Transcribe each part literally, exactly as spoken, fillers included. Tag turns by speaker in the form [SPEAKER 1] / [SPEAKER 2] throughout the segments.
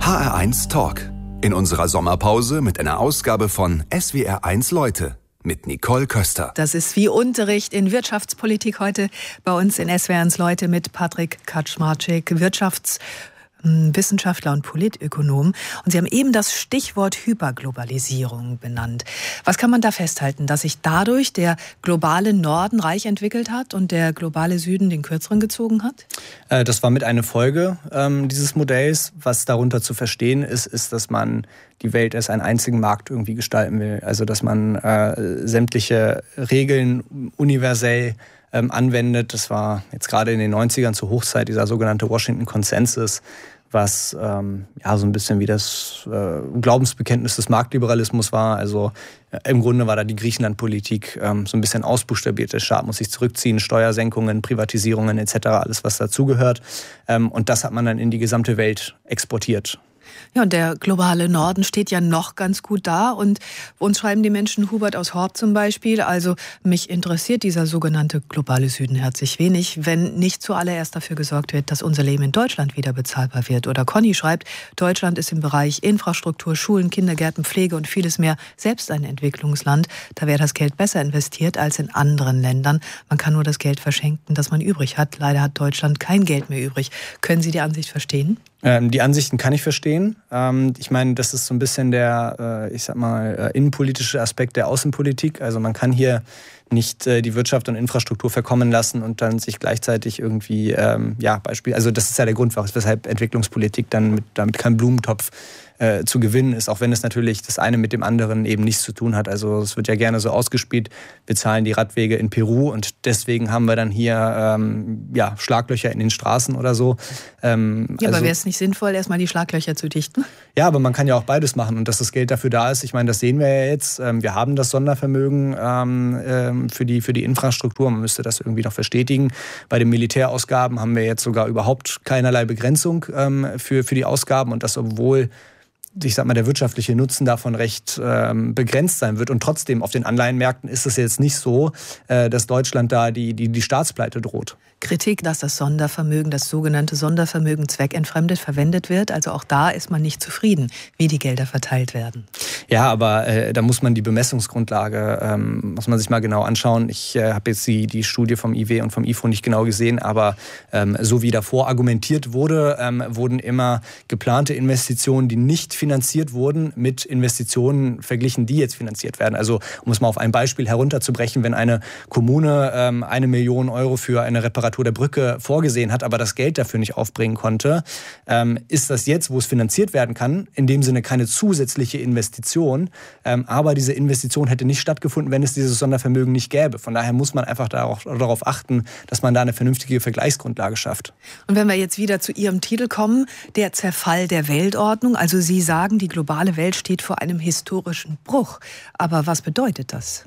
[SPEAKER 1] H R eins Talk. In unserer Sommerpause mit einer Ausgabe von S W R eins Leute mit Nicole Köster.
[SPEAKER 2] Das ist wie Unterricht in Wirtschaftspolitik heute bei uns in S W R eins Leute mit Patrick Kaczmarczyk, Wirtschafts- Wissenschaftler und Politökonom. Und Sie haben eben das Stichwort Hyperglobalisierung benannt. Was kann man da festhalten? Dass sich dadurch der globale Norden reich entwickelt hat und der globale Süden den kürzeren gezogen hat?
[SPEAKER 3] Das war mit eine Folge ähm, dieses Modells. Was darunter zu verstehen ist, ist, dass man die Welt als einen einzigen Markt irgendwie gestalten will. Also dass man äh, sämtliche Regeln universell ähm, anwendet. Das war jetzt gerade in den neunzigern zur Hochzeit dieser sogenannte Washington-Konsensus, was ähm, ja so ein bisschen wie das äh, Glaubensbekenntnis des Marktliberalismus war. Also äh, im Grunde war da die Griechenland-Politik ähm, so ein bisschen ausbuchstabiert. Der Staat muss sich zurückziehen, Steuersenkungen, Privatisierungen et cetera, alles was dazugehört. Ähm, und das hat man dann in die gesamte Welt exportiert.
[SPEAKER 2] Ja, und der globale Norden steht ja noch ganz gut da. Und uns schreiben die Menschen, Hubert aus Horb zum Beispiel, also mich interessiert dieser sogenannte globale Süden herzlich wenig, wenn nicht zuallererst dafür gesorgt wird, dass unser Leben in Deutschland wieder bezahlbar wird. Oder Conny schreibt, Deutschland ist im Bereich Infrastruktur, Schulen, Kindergärten, Pflege und vieles mehr selbst ein Entwicklungsland. Da wäre das Geld besser investiert als in anderen Ländern. Man kann nur das Geld verschenken, das man übrig hat. Leider hat Deutschland kein Geld mehr übrig. Können Sie die Ansicht verstehen?
[SPEAKER 3] Ähm, die Ansichten kann ich verstehen. Ähm, ich meine, das ist so ein bisschen der, äh, ich sag mal, äh, innenpolitische Aspekt der Außenpolitik. Also man kann hier nicht äh, die Wirtschaft und Infrastruktur verkommen lassen und dann sich gleichzeitig irgendwie, ähm, ja, Beispiel, also das ist ja der Grund, weshalb Entwicklungspolitik dann mit, damit kein Blumentopf äh, zu gewinnen ist, auch wenn es natürlich das eine mit dem anderen eben nichts zu tun hat. Also es wird ja gerne so ausgespielt, wir zahlen die Radwege in Peru und deswegen haben wir dann hier ähm, ja, Schlaglöcher in den Straßen oder so. Ähm,
[SPEAKER 2] ja,
[SPEAKER 3] also,
[SPEAKER 2] aber wäre es nicht sinnvoll, erstmal die Schlaglöcher zu dichten?
[SPEAKER 3] Ja, aber man kann ja auch beides machen und dass das Geld dafür da ist, ich meine, das sehen wir ja jetzt. Ähm, wir haben das Sondervermögen ähm, ähm, für die, für die Infrastruktur, man müsste das irgendwie noch verstetigen. Bei den Militärausgaben haben wir jetzt sogar überhaupt keinerlei Begrenzung ähm, für, für die Ausgaben und das, obwohl ich sag mal, der wirtschaftliche Nutzen davon recht ähm, begrenzt sein wird. Und trotzdem auf den Anleihenmärkten ist es jetzt nicht so, äh, dass Deutschland da die, die, die Staatspleite droht.
[SPEAKER 2] Kritik, dass das Sondervermögen, das sogenannte Sondervermögen zweckentfremdet verwendet wird. Also auch da ist man nicht zufrieden, wie die Gelder verteilt werden.
[SPEAKER 3] Ja, aber äh, da muss man die Bemessungsgrundlage, ähm, muss man sich mal genau anschauen. Ich äh, habe jetzt die, die Studie vom I W und vom I F O nicht genau gesehen, aber ähm, so wie davor argumentiert wurde, ähm, wurden immer geplante Investitionen, die nicht finanziert wurden, mit Investitionen verglichen, die jetzt finanziert werden. Also um es mal auf ein Beispiel herunterzubrechen, wenn eine Kommune ähm, eine Million Euro für eine Reparatur der Brücke vorgesehen hat, aber das Geld dafür nicht aufbringen konnte, ähm, ist das jetzt, wo es finanziert werden kann, in dem Sinne keine zusätzliche Investition, ähm, aber diese Investition hätte nicht stattgefunden, wenn es dieses Sondervermögen nicht gäbe. Von daher muss man einfach darauf, darauf achten, dass man da eine vernünftige Vergleichsgrundlage schafft.
[SPEAKER 2] Und wenn wir jetzt wieder zu Ihrem Titel kommen, der Zerfall der Weltordnung, also Sie sagen, die globale Welt steht vor einem historischen Bruch. Aber was bedeutet das?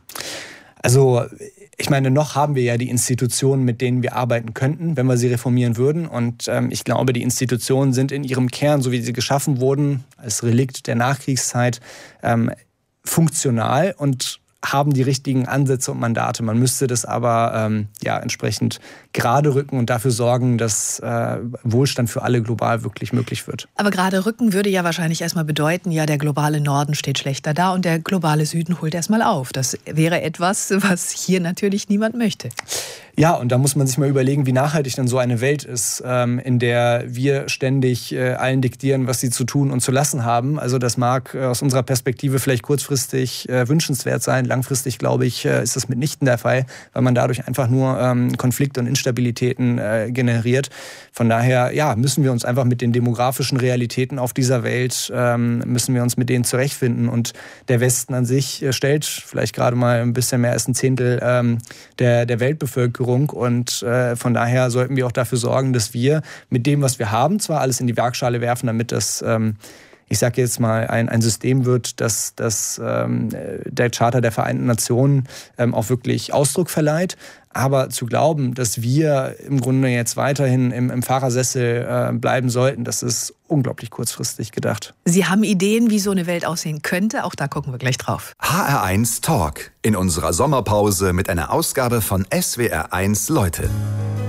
[SPEAKER 3] Also ich meine, noch haben wir ja die Institutionen, mit denen wir arbeiten könnten, wenn wir sie reformieren würden. Und ähm, ich glaube, die Institutionen sind in ihrem Kern, so wie sie geschaffen wurden, als Relikt der Nachkriegszeit, ähm, funktional und haben die richtigen Ansätze und Mandate. Man müsste das aber ähm, ja, entsprechend gerade rücken und dafür sorgen, dass äh, Wohlstand für alle global wirklich möglich wird.
[SPEAKER 2] Aber gerade rücken würde ja wahrscheinlich erstmal bedeuten, ja, der globale Norden steht schlechter da und der globale Süden holt erstmal auf. Das wäre etwas, was hier natürlich niemand möchte.
[SPEAKER 3] Ja, und da muss man sich mal überlegen, wie nachhaltig denn so eine Welt ist, ähm, in der wir ständig äh, allen diktieren, was sie zu tun und zu lassen haben. Also das mag äh, aus unserer Perspektive vielleicht kurzfristig äh, wünschenswert sein. Langfristig, glaube ich, äh, ist das mitnichten der Fall, weil man dadurch einfach nur ähm, Konflikte und Instabilitäten äh, generiert. Von daher, ja, müssen wir uns einfach mit den demografischen Realitäten auf dieser Welt, ähm, müssen wir uns mit denen zurechtfinden. Und der Westen an sich äh, stellt vielleicht gerade mal ein bisschen mehr als ein Zehntel ähm, der, der Weltbevölkerung. Und äh, von daher sollten wir auch dafür sorgen, dass wir mit dem, was wir haben, zwar alles in die Waagschale werfen, damit das, ähm, ich sage jetzt mal, ein, ein System wird, das, das ähm, der Charta der Vereinten Nationen ähm, auch wirklich Ausdruck verleiht. Aber zu glauben, dass wir im Grunde jetzt weiterhin im, im Fahrersessel äh, bleiben sollten, das ist unglaublich kurzfristig gedacht.
[SPEAKER 2] Sie haben Ideen, wie so eine Welt aussehen könnte? Auch da gucken wir gleich drauf.
[SPEAKER 1] H R eins Talk in unserer Sommerpause mit einer Ausgabe von S W R eins Leute.